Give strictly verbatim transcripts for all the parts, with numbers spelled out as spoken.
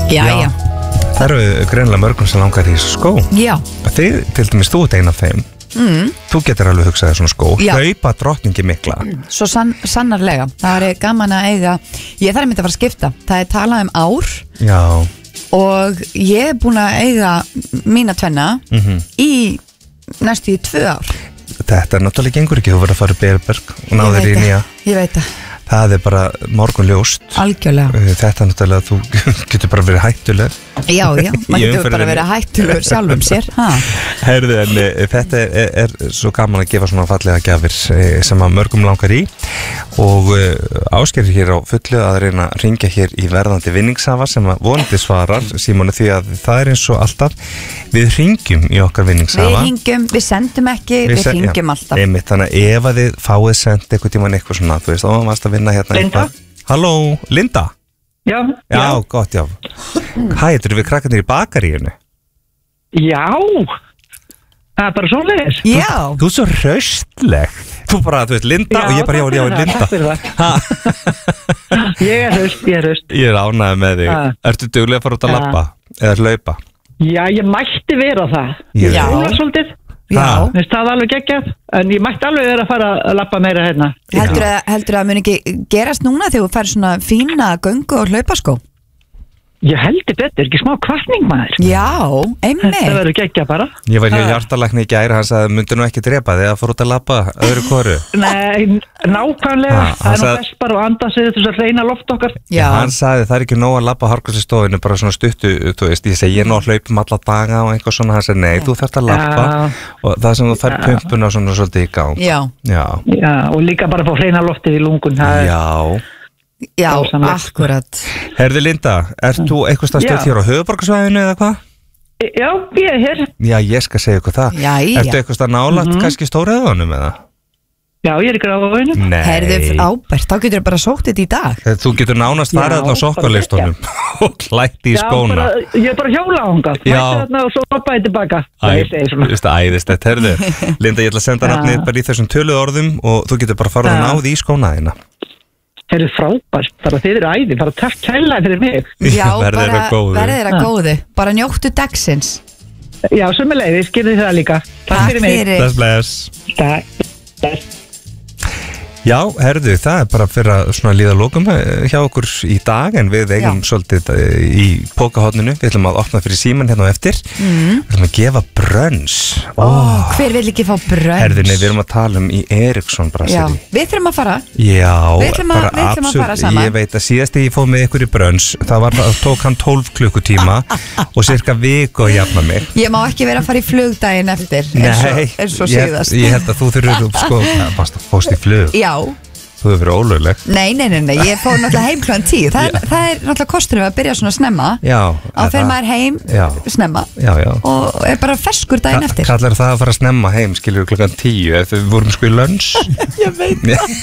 Já, já. Það eru greinilega mörgum sem langar í skó. Já. Þið, til dæmis, þú ert ein af þeim. Mm. Þú getur alveg hugsað þér svona skó. Já. Hlaupa drottningi mikla. Svo sann, sannarlega. Það er gaman að eiga. Ég þarf myndi að fara að skipta. Það er talað um ár. Já. Og ég er búin að eiga mína tvenna mm-hmm. í næstu í tvö ár. Þetta er náttúrulega gengur ekki. Þú verður að fara í Berberg og náður í nýja. Ég veit það. Það er bara morgunljóst. Algjörlega. Þetta er náttúrulega, þú getur bara verið hættuleg. Já, já, maður getur bara verið hættulegur sjálfum sér. Herðu, en e, þetta er, er svo gaman að gefa svona fallega gjafir e, sem að mörgum langar í og e, Ásgeir hér á fullu að reyna að ringja hér í verðandi vinningshafa sem að vonandi svarar Símoni því að það er eins og alltaf við ringjum í okkar vinningshafa. Við ringjum, við sendum ekki, við, við ringjum alltaf. Einmitt, þannig að ef að þið fáið sendt eitthvað tíman eitthvað svona, þú veist, ó, varst að vinna hérna Linda? Halló, Linda? Já, já. Já, gott, já. Hæ, þetta eru við krakkarnir í bakaríinu. Já, það er bara svoleiðis. Já. Þú, þú er svo hraustleg. Þú bara, þú veist, Linda Já, og ég bara, já, já, takk Linda. fyrir það. Ég er hraust, ég er hraust. Ég er ánægð með þig. Ha. Ertu duglega að fara út að Ha. labba? Eða hlaupa? Já, ég mætti vera það. Já. Ég hjóla svolítið. Já. Ha. Mér finnst það alveg geggjað, en ég mætti alveg vera að fara að labba meira hérna. Heldur að, heldur að mun ekki gerast núna þegar þú fær svona fína göngu og hlaupaskó? Ég heldur betur, ekki smá kvartning maður. Já, Þetta einmitt. verður geggjað bara. Ég var hjá Ha. hjartalækni í gær, hann sagði, myndi nú ekki drepa þig að fara út að labba öðru hvoru. Nei, nákvæmlega, Ha, hann það er nú sagði- best bara að anda sig þess að reyna loft okkar. Já. Hann sagði, það er ekki nóg að labba á hárgræsistofinu, bara svona stuttu, þú veist, ég segi, ég er nú að hlaupa um alla daga og eitthvað svona, hann sagði, nei, þú þarft að labba Já. og það sem þú fær pumpuna svona svolítið í gang. Já, Já. Já, og líka bara að fá reyna loftið í lungun. það er- Já. já, Dásamlegt. akkurat. Herði Linda, ert þú eitthvað stað stödd Já. hér á höfuborgarsvæðinu eða hvað? Já, ég er hér. Já, ég skal segja ykkur það. Jæja. Ertu eitthvað stað nálægt kannski stóriðunum eða? Já, ég er í Grafarvoginum. Nei. Herðu ábært, þá getur þú bara sótt þetta í dag. Þú getur nánast Já, farið þarna á sokkalistunum og klætt í Já, skóna. bara, ég er bara hjóla ánga. Já. Mætti þarna og svo lappaði tilbaka. Það ég segi svona. Æ, æðislegt, herðu. Linda, ég ætla að senda Já. nafnið bara í þessum töluð orðum og þú getur bara farið að Já. náði í skóna þína. Það eru frábært, bara þið eru æði, bara takk kærlega fyrir mig. Já, Verði bara þér að góðu. verði þér að góðu. Bara njóttu dagsins. Já, sömuleiðis, gerði það líka. Takk fyrir mig. Bless, bless. Takk. Takk. Já, herðu, það er bara fyrir að svona líða lokum hjá okkur í dag en við eigum Já. svolítið í pókahotninu, við ætlum að opna fyrir síman hérna á eftir Mm. við ætlum að gefa brönns Ó, hver vil ekki fá brönns? Herðu, nei, við erum að tala um í Eriksson Já, brasserí. við þurfum að fara. Já, Við ætlum að- bara við ætlum að absolutt. fara saman. Ég veit að síðast þegar ég fóð með ykkur í brönns það var, það tók hann tólf klukkutíma og cirka viku að jafna mig. Ég má ekki vera að fara í flugdaginn eftir eins og, Nei, eins og ég, síðast. ég held að þú þurfur sko, fast, fóst í flug, Já, þú hefur verið ólögleg. nei, nei, nei, nei, ég fór náttúrulega heim klukkan tíu. Það, er- það er náttúrulega kostunum að byrja svona snemma. Já, Á fer maður heim Já. snemma Já, já. og er bara ferskur daginn eftir. Kallar það að fara að snemma heim, skilur klukkan tíu ef við vorum sko í lönns. Ég veit.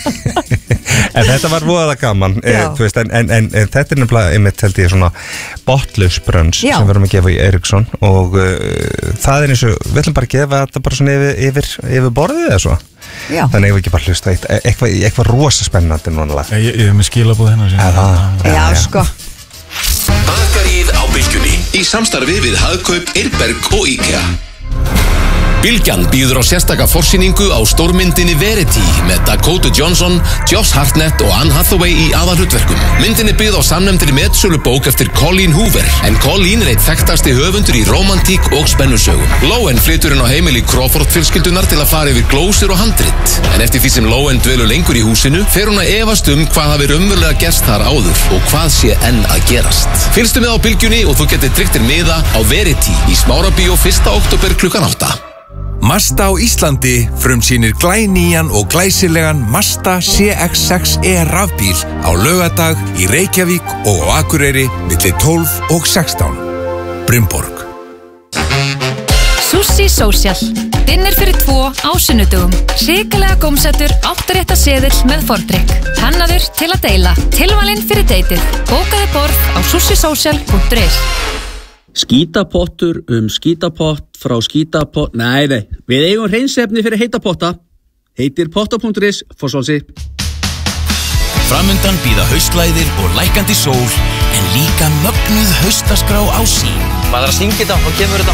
En þetta var voðalega gaman e, Já. veist, en, en, en, en þetta er nefnilega einmitt held ég svona botlaus brönns Já. sem við erum að gefa í Eriksson og uh, það er eins og, við ætlum bara að gefa þetta bara svona yfir, yfir, yfir borðið eða svo. Já. Þannig að við ekki bara hlusta eitt, eitthvað, eitthvað rosa spennandi núna. Ég, ég er með skilabóð hérna sem- Já, Já, sko. Bakaríið á Bylgjunni í samstarfi við Hagkaup, Eirberg og IKEA. Bylgjan býður á sérstaka forsýningu á stórmyndinni Verity með Dakota Johnson, Josh Hartnett og Anne Hathaway í aðalhlutverkum. Myndin er byggð á samnefndri metsölu bók eftir Colleen Hoover en Colleen er eitt þekktasti höfundur í rómantík og spennusögum. Lowen flytur inn á heimili Crawford fjölskyldunar til að fara yfir glósir og handrit. En eftir því sem Lowen dvelur lengur í húsinu fer hún að efast um hvað hafi raunverulega gerst þar áður og hvað sé enn að gerast. Fylgstu með á Bylgjunni og þú getur tryggt þér miða á Verity í Smárabíó fyrsta október klukkan átta. Mazda á Íslandi frumsýnir glænýjan og glæsilegan Mazda C X sex E rafbíl á laugardag í Reykjavík og á Akureyri milli tólf og sextán. Brimborg. Sushi Social. Dinner fyrir tvo á sunnudugum. Hrikalega gómsætur áttarétta seðill með fordrykk. Hannaður til að deila. Tilvalinn fyrir deytið. Bókaði borð á sushisocial punktur is. Skítapottur um skítapott frá skítapott... Nei, nei, við eigum hreinsefni fyrir heita potta. Heitir potta punktur is, Fossvolsi. Framundan bíða haustlæðir og lækandi sól en en líka mögnuð haustaskrá á sín. Maður er að syngja þetta og kemur þetta